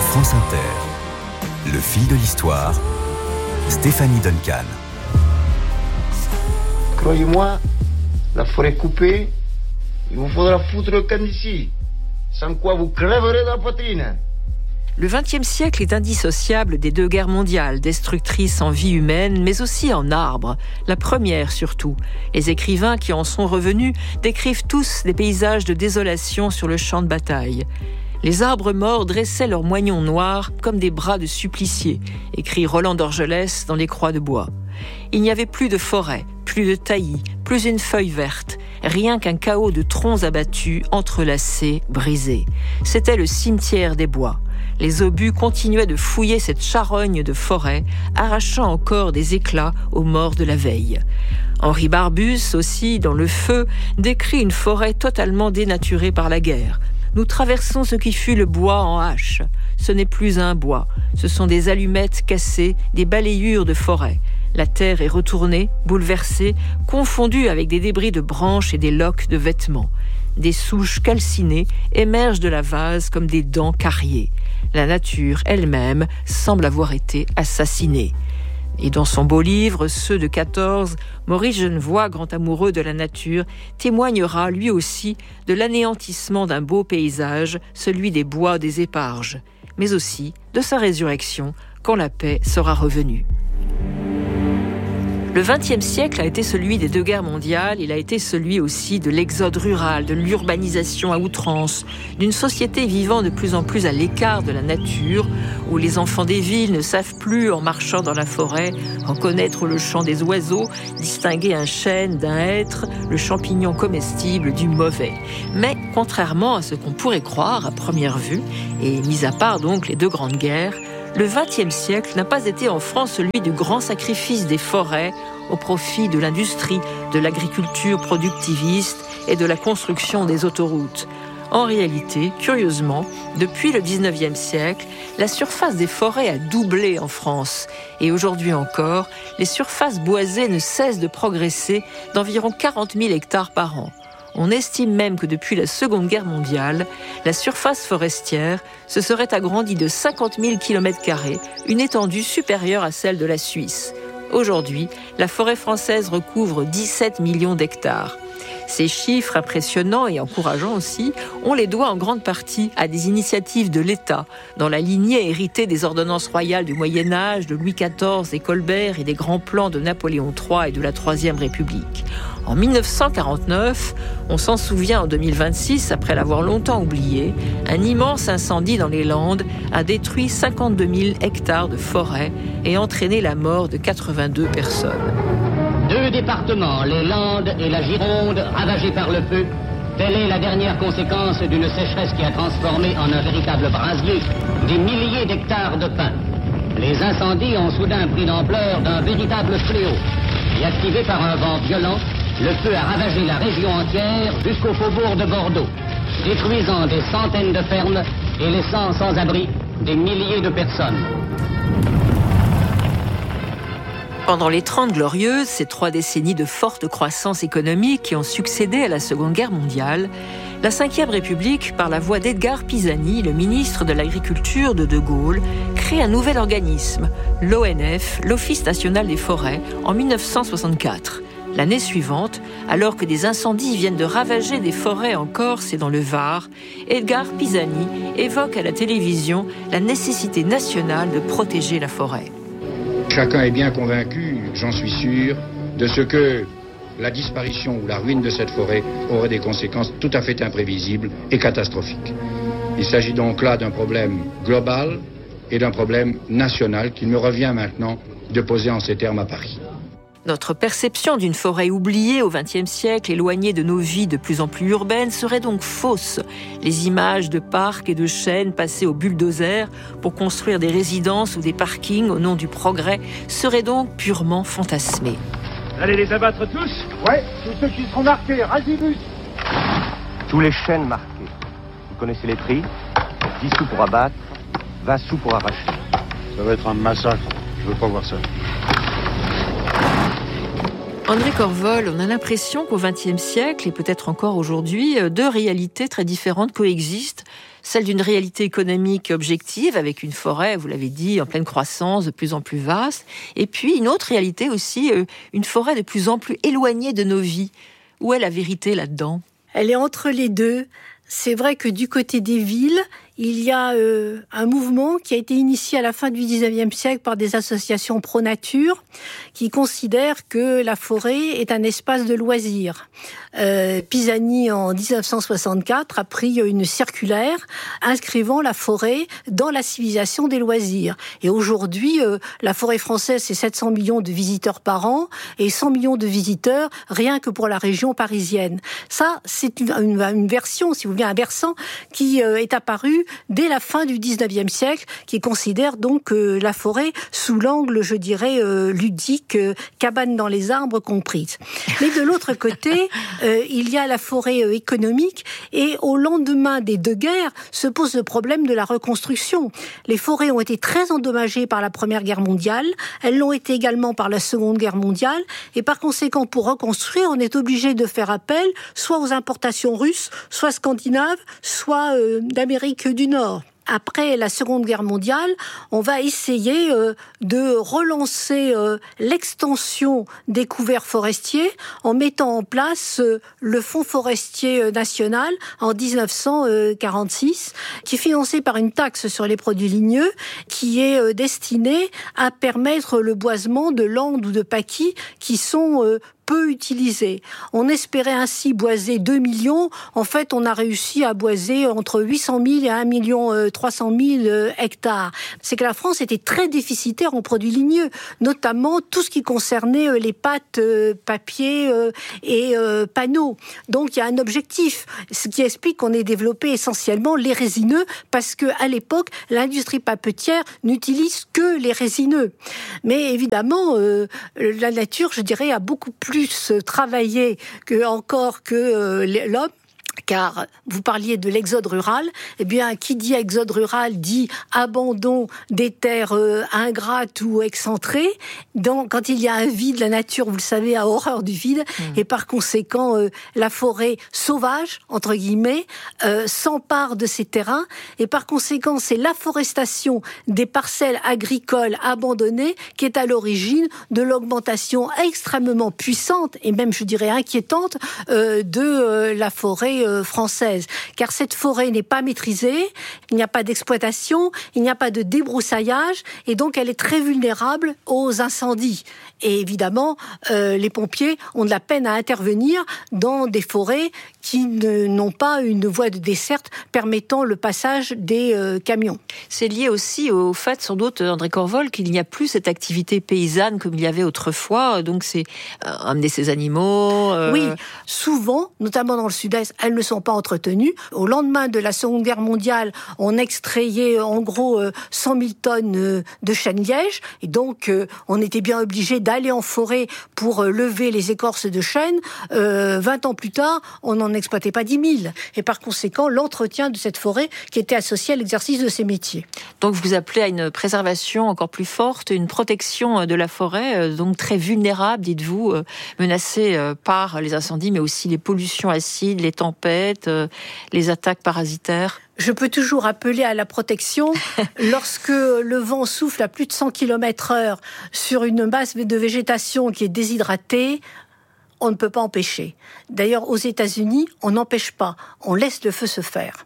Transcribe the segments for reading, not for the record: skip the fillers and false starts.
France Inter, le fil de l'histoire, Stéphanie Duncan. Croyez-moi, la forêt coupée, il vous faudra foutre le camp d'ici, sans quoi vous crèverez dans la poitrine. Le XXe siècle est indissociable des deux guerres mondiales, destructrices en vie humaine, mais aussi en arbres. La première surtout. Les écrivains qui en sont revenus décrivent tous des paysages de désolation sur le champ de bataille. Les arbres morts dressaient leurs moignons noirs comme des bras de suppliciés, écrit Roland d'Orgelès dans Les Croix de bois. Il n'y avait plus de forêt, plus de taillis, plus une feuille verte, rien qu'un chaos de troncs abattus, entrelacés, brisés. C'était le cimetière des bois. Les obus continuaient de fouiller cette charogne de forêt, arrachant encore des éclats aux morts de la veille. Henri Barbusse, aussi, dans Le Feu, décrit une forêt totalement dénaturée par la guerre. Nous traversons ce qui fut le bois en hache. Ce n'est plus un bois, ce sont des allumettes cassées, des balayures de forêt. La terre est retournée, bouleversée, confondue avec des débris de branches et des loques de vêtements. Des souches calcinées émergent de la vase comme des dents cariées. La nature elle-même semble avoir été assassinée. Et dans son beau livre, Ceux de 14, Maurice Genevoix, grand amoureux de la nature, témoignera lui aussi de l'anéantissement d'un beau paysage, celui des bois des Éparges, mais aussi de sa résurrection quand la paix sera revenue. Le XXe siècle a été celui des deux guerres mondiales, il a été celui aussi de l'exode rural, de l'urbanisation à outrance, d'une société vivant de plus en plus à l'écart de la nature, où les enfants des villes ne savent plus, en marchant dans la forêt, reconnaître le chant des oiseaux, distinguer un chêne d'un hêtre, le champignon comestible du mauvais. Mais contrairement à ce qu'on pourrait croire à première vue, et mis à part donc les deux grandes guerres, le XXe siècle n'a pas été en France celui du grand sacrifice des forêts au profit de l'industrie, de l'agriculture productiviste et de la construction des autoroutes. En réalité, curieusement, depuis le XIXe siècle, la surface des forêts a doublé en France. Et aujourd'hui encore, les surfaces boisées ne cessent de progresser d'environ 40 000 hectares par an. On estime même que depuis la Seconde Guerre mondiale, la surface forestière se serait agrandie de 50 000 km², une étendue supérieure à celle de la Suisse. Aujourd'hui, la forêt française recouvre 17 millions d'hectares. Ces chiffres impressionnants et encourageants aussi, on les doit en grande partie à des initiatives de l'État, dans la lignée héritée des ordonnances royales du Moyen-Âge, de Louis XIV et Colbert et des grands plans de Napoléon III et de la Troisième République. En 1949, on s'en souvient en 2026, après l'avoir longtemps oublié, un immense incendie dans les Landes a détruit 52 000 hectares de forêt et entraîné la mort de 82 personnes. 2 départements, les Landes et la Gironde, ravagés par le feu. Telle est la dernière conséquence d'une sécheresse qui a transformé en un véritable brasier des milliers d'hectares de pins. Les incendies ont soudain pris l'ampleur d'un véritable fléau. Et activé par un vent violent, le feu a ravagé la région entière jusqu'au faubourg de Bordeaux, détruisant des centaines de fermes et laissant sans abri des milliers de personnes. Pendant les 30 Glorieuses, ces 3 décennies de forte croissance économique qui ont succédé à la Seconde Guerre mondiale, la Ve République, par la voix d'Edgar Pisani, le ministre de l'Agriculture de Gaulle, crée un nouvel organisme, l'ONF, l'Office national des forêts, en 1964. L'année suivante, alors que des incendies viennent de ravager des forêts en Corse et dans le Var, Edgar Pisani évoque à la télévision la nécessité nationale de protéger la forêt. Chacun est bien convaincu, j'en suis sûr, de ce que la disparition ou la ruine de cette forêt aurait des conséquences tout à fait imprévisibles et catastrophiques. Il s'agit donc là d'un problème global et d'un problème national qu'il me revient maintenant de poser en ces termes à Paris. Notre perception d'une forêt oubliée au XXe siècle, éloignée de nos vies de plus en plus urbaines, serait donc fausse. Les images de parcs et de chênes passés au bulldozer pour construire des résidences ou des parkings au nom du progrès seraient donc purement fantasmées. Allez les abattre tous ? Ouais, tous ceux qui seront marqués, Razibus. Tous les chênes marqués. Vous connaissez les prix ? 10 sous pour abattre, 20 sous pour arracher. Ça va être un massacre, je veux pas voir ça. André Corvol, on a l'impression qu'au XXe siècle, et peut-être encore aujourd'hui, 2 réalités très différentes coexistent. celle d'une réalité économique objective, avec une forêt, vous l'avez dit, en pleine croissance, de plus en plus vaste, et puis une autre réalité aussi, une forêt de plus en plus éloignée de nos vies. Où est la vérité là-dedans ? Elle est entre les deux. C'est vrai que du côté des villes, il y a un mouvement qui a été initié à la fin du 19e siècle par des associations pro-nature qui considèrent que la forêt est un espace de loisirs. Pisani, en 1964, a pris une circulaire inscrivant la forêt dans la civilisation des loisirs. Et aujourd'hui, la forêt française, c'est 700 millions de visiteurs par an et 100 millions de visiteurs rien que pour la région parisienne. Ça, c'est une version, si vous voulez, un versant qui est apparu dès la fin du 19e siècle, qui considère donc la forêt sous l'angle, je dirais, ludique, cabane dans les arbres comprise. Mais de l'autre côté, il y a la forêt économique, et au lendemain des deux guerres se pose le problème de la reconstruction. Les forêts ont été très endommagées par la Première Guerre mondiale, elles l'ont été également par la Seconde Guerre mondiale, et par conséquent, pour reconstruire, on est obligé de faire appel soit aux importations russes, soit scandinaves, soit d'Amérique du Nord. Après la Seconde Guerre mondiale, on va essayer de relancer l'extension des couverts forestiers en mettant en place le Fonds forestier national en 1946, qui est financé par une taxe sur les produits ligneux qui est destinée à permettre le boisement de landes ou de paquis qui sont peu utilisés. On espérait ainsi boiser 2 millions. En fait, on a réussi à boiser entre 800 000 et 1 300 000 hectares. C'est que la France était très déficitaire en produits ligneux, notamment tout ce qui concernait les pâtes, papier et panneaux. Donc, il y a un objectif, ce qui explique qu'on ait développé essentiellement les résineux, parce que à l'époque, l'industrie papetière n'utilise que les résineux. Mais évidemment, la nature, je dirais, a beaucoup plus travaillé que l'homme. Car vous parliez de l'exode rural, eh bien, qui dit exode rural dit abandon des terres ingrates ou excentrées. Donc, quand il y a un vide, la nature, vous le savez, a horreur du vide, et par conséquent, la forêt sauvage, entre guillemets, s'empare de ces terrains, et par conséquent, c'est l'afforestation des parcelles agricoles abandonnées qui est à l'origine de l'augmentation extrêmement puissante, et même, je dirais, inquiétante, de la forêt française, car cette forêt n'est pas maîtrisée, il n'y a pas d'exploitation, il n'y a pas de débroussaillage, et donc elle est très vulnérable aux incendies. Et évidemment, les pompiers ont de la peine à intervenir dans des forêts qui n'ont pas une voie de desserte permettant le passage des camions. C'est lié aussi au fait, sans doute, André Corvol, qu'il n'y a plus cette activité paysanne comme il y avait autrefois, donc c'est amener ses animaux... Oui, souvent, notamment dans le sud-est, elles ne sont pas entretenues. Au lendemain de la Seconde Guerre mondiale, on extrayait en gros 100 000 tonnes de chêne-liège, et donc on était bien obligé d'aller en forêt pour lever les écorces de chêne. 20 ans plus tard, on n'en exploitait pas 10 000. Et par conséquent, l'entretien de cette forêt qui était associé à l'exercice de ces métiers. Donc vous appelez à une préservation encore plus forte, une protection de la forêt, donc très vulnérable, dites-vous, menacée par les incendies, mais aussi les pollutions acides, les tempêtes, les attaques parasitaires. Je peux toujours appeler à la protection lorsque le vent souffle à plus de 100 km/h sur une masse de végétation qui est déshydratée. On ne peut pas empêcher. D'ailleurs, aux États-Unis, on n'empêche pas, on laisse le feu se faire.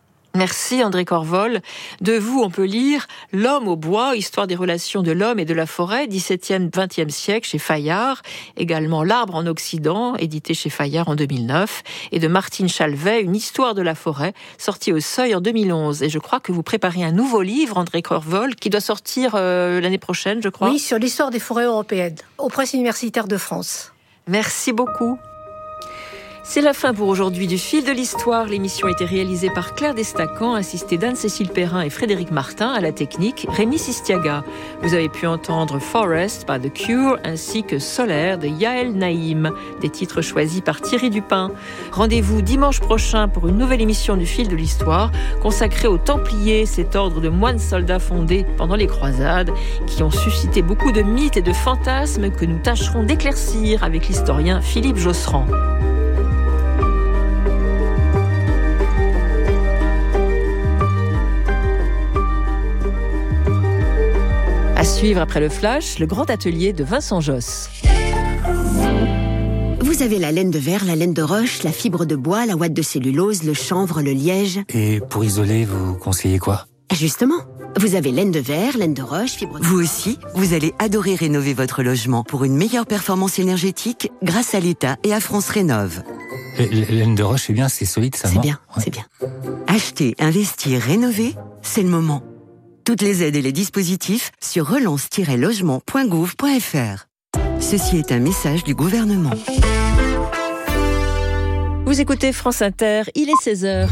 Merci André Corvol. De vous, on peut lire « L'homme au bois, histoire des relations de l'homme et de la forêt, 17e, 20e siècle » chez Fayard. Également « L'arbre en Occident », édité chez Fayard en 2009. Et de Martine Chalvet, « Une histoire de la forêt », sorti au Seuil en 2011. Et je crois que vous préparez un nouveau livre, André Corvol, qui doit sortir l'année prochaine, je crois. Oui, sur l'histoire des forêts européennes, aux presses universitaires de France. Merci beaucoup. C'est la fin pour aujourd'hui du Fil de l'Histoire. L'émission a été réalisée par Claire Destacan, assistée d'Anne-Cécile Perrin et Frédéric Martin, à la technique, Rémi Sistiaga. Vous avez pu entendre Forest by The Cure ainsi que Solaire de Yael Naïm, des titres choisis par Thierry Dupin. Rendez-vous dimanche prochain pour une nouvelle émission du Fil de l'Histoire consacrée aux Templiers, cet ordre de moines soldats fondés pendant les croisades qui ont suscité beaucoup de mythes et de fantasmes que nous tâcherons d'éclaircir avec l'historien Philippe Josserand. À suivre après le flash, le grand atelier de Vincent Josse. Vous avez la laine de verre, la laine de roche, la fibre de bois, la ouate de cellulose, le chanvre, le liège. Et pour isoler, vous conseillez quoi ? Justement, vous avez laine de verre, laine de roche, fibre de... Vous aussi, vous allez adorer rénover votre logement pour une meilleure performance énergétique grâce à l'État et à France Rénov'. Laine de roche, c'est bien, c'est solide, ça, c'est non ? Bien, ouais. C'est bien. Acheter, investir, rénover, c'est le moment. Toutes les aides et les dispositifs sur relance-logement.gouv.fr. Ceci est un message du gouvernement. Vous écoutez France Inter, il est 16h.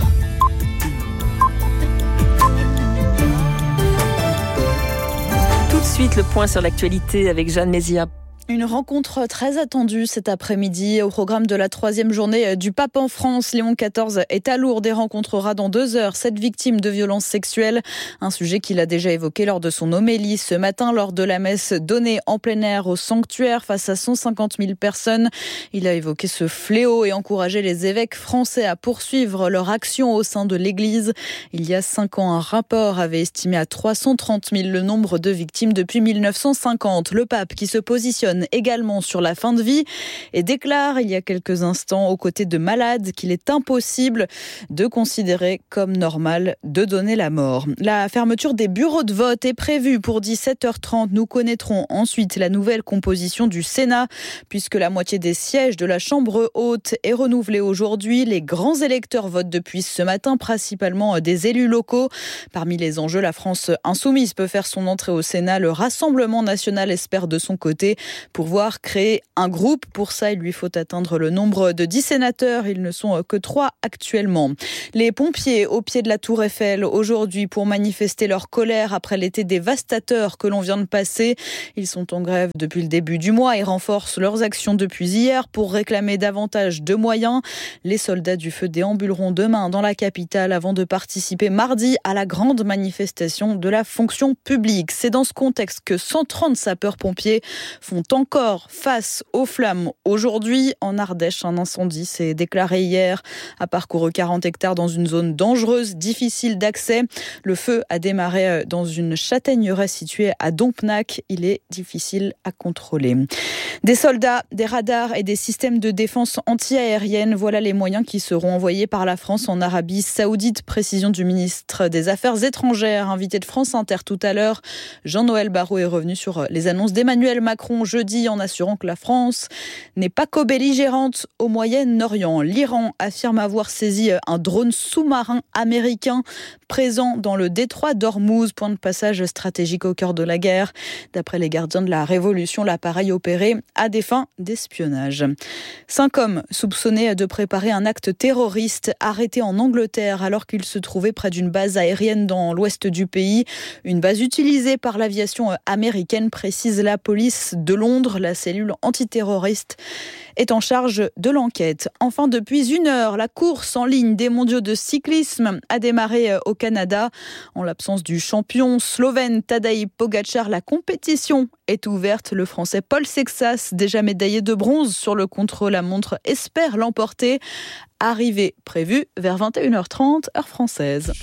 Tout de suite, le point sur l'actualité avec Jeanne Mézia. Une rencontre très attendue cet après-midi au programme de la 3e journée du pape en France. Léon XIV est à Lourdes et rencontrera dans 2 heures 7 victimes de violences sexuelles. Un sujet qu'il a déjà évoqué lors de son homélie ce matin lors de la messe donnée en plein air au sanctuaire face à 150 000 personnes. Il a évoqué ce fléau et encouragé les évêques français à poursuivre leur action au sein de l'Église. Il y a 5 ans, un rapport avait estimé à 330 000 le nombre de victimes depuis 1950. Le pape qui se positionne également sur la fin de vie et déclare il y a quelques instants aux côtés de malades qu'il est impossible de considérer comme normal de donner la mort. La fermeture des bureaux de vote est prévue pour 17h30. Nous connaîtrons ensuite la nouvelle composition du Sénat puisque la moitié des sièges de la Chambre haute est renouvelée aujourd'hui. Les grands électeurs votent depuis ce matin, principalement des élus locaux. Parmi les enjeux, la France insoumise peut faire son entrée au Sénat. Le Rassemblement national espère de son côté pouvoir créer un groupe. Pour ça, il lui faut atteindre le nombre de 10 sénateurs. Ils ne sont que 3 actuellement. Les pompiers au pied de la Tour Eiffel aujourd'hui pour manifester leur colère après l'été dévastateur que l'on vient de passer. Ils sont en grève depuis le début du mois et renforcent leurs actions depuis hier pour réclamer davantage de moyens. Les soldats du feu déambuleront demain dans la capitale avant de participer mardi à la grande manifestation de la fonction publique. C'est dans ce contexte que 130 sapeurs-pompiers font encore face aux flammes. Aujourd'hui, en Ardèche, un incendie s'est déclaré hier, a parcouru 40 hectares dans une zone dangereuse, difficile d'accès. Le feu a démarré dans une châtaigneraie située à Dompnac. Il est difficile à contrôler. Des soldats, des radars et des systèmes de défense anti-aérienne, voilà les moyens qui seront envoyés par la France en Arabie Saoudite. Précision du ministre des Affaires étrangères, invité de France Inter tout à l'heure. Jean-Noël Barrot est revenu sur les annonces d'Emmanuel Macron jeudi en assurant que la France n'est pas co-belligérante au Moyen-Orient. L'Iran affirme avoir saisi un drone sous-marin américain présent dans le détroit d'Ormuz, point de passage stratégique au cœur de la guerre. D'après les gardiens de la Révolution, l'appareil opérait à des fins d'espionnage. 5 hommes soupçonnés de préparer un acte terroriste arrêtés en Angleterre alors qu'ils se trouvaient près d'une base aérienne dans l'ouest du pays. Une base utilisée par l'aviation américaine, précise la police de Londres. La cellule antiterroriste est en charge de l'enquête. Enfin, depuis 1 heure, la course en ligne des mondiaux de cyclisme a démarré au Canada. En l'absence du champion slovène Tadej Pogačar, la compétition est ouverte. Le Français Paul Sexas, déjà médaillé de bronze sur le contre-la-montre, espère l'emporter. Arrivée prévue vers 21h30, heure française.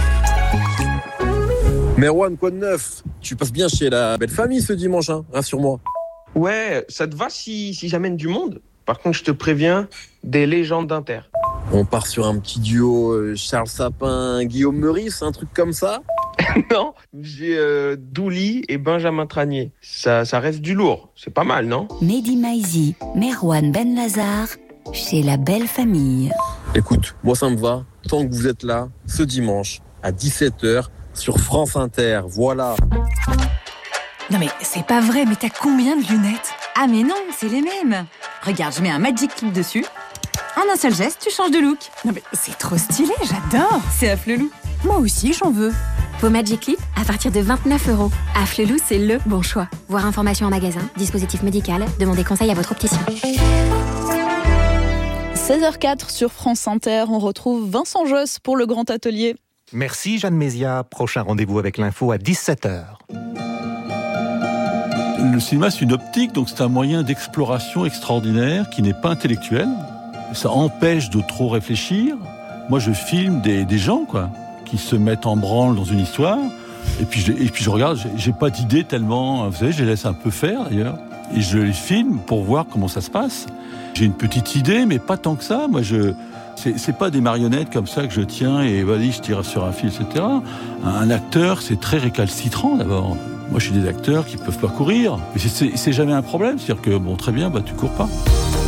Merwan, quoi de neuf ? Tu passes bien chez la belle famille ce dimanche, hein ? Rassure-moi. Ouais, ça te va si j'amène du monde ? Par contre, je te préviens, des légendes d'Inter. On part sur un petit duo Charles Sapin, Guillaume Meurice, un truc comme ça ? Non, j'ai Douli et Benjamin Tranier. Ça reste du lourd, c'est pas mal, non ? Mehdi Maizi, Merwan Benlazar, chez la belle famille. Écoute, moi ça me va, tant que vous êtes là, ce dimanche, à 17h, sur France Inter, voilà. Non mais c'est pas vrai, mais t'as combien de lunettes ? Ah mais non, c'est les mêmes. Regarde, je mets un Magic Clip dessus. En un seul geste, tu changes de look. Non mais c'est trop stylé, j'adore. C'est Afflelou. Moi aussi, j'en veux. Vos Magic Clip à partir de 29 €. Afflelou, c'est le bon choix. Voir information en magasin, dispositif médical, demandez conseil à votre opticien. 16h04 sur France Inter, on retrouve Vincent Josse pour le grand atelier. Merci Jeanne Mézia. Prochain rendez-vous avec l'info à 17h. Le cinéma, c'est une optique, donc c'est un moyen d'exploration extraordinaire qui n'est pas intellectuel. Ça empêche de trop réfléchir. Moi, je filme des gens, qui se mettent en branle dans une histoire. Et puis je regarde, j'ai pas d'idée tellement, vous savez, je les laisse un peu faire d'ailleurs. Et je les filme pour voir comment ça se passe. J'ai une petite idée, mais pas tant que ça. Moi, c'est pas des marionnettes comme ça que je tiens et vas-y, je tire sur un fil, etc. Un acteur, c'est très récalcitrant d'abord. Moi, je suis des acteurs qui peuvent pas courir. Mais c'est jamais un problème. C'est-à-dire que, bon, très bien, tu cours pas.